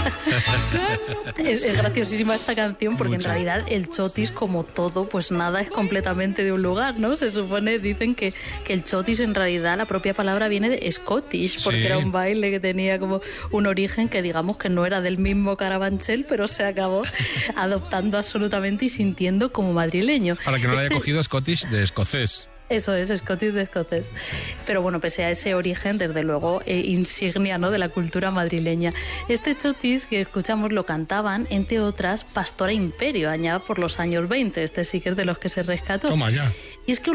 Es graciosísima esta canción porque en realidad el chotis, como todo, pues nada es completamente de un lugar, ¿no? Se supone, dicen que el chotis en realidad la propia palabra viene de Scottish, porque era un baile que tenía como un origen que digamos que no era del mismo Carabanchel, pero se acabó adoptando absolutamente y sintiendo como madrileño. Para que no le haya cogido Scottish de escocés. Eso es, Scottish de escocés. Pero bueno, pese a ese origen, desde luego, insignia, ¿no?, de la cultura madrileña. Este chotis que escuchamos lo cantaban, entre otras, Pastora Imperio, allá por los años 20. Este sí que es de los que se rescató. Toma ya. Y es que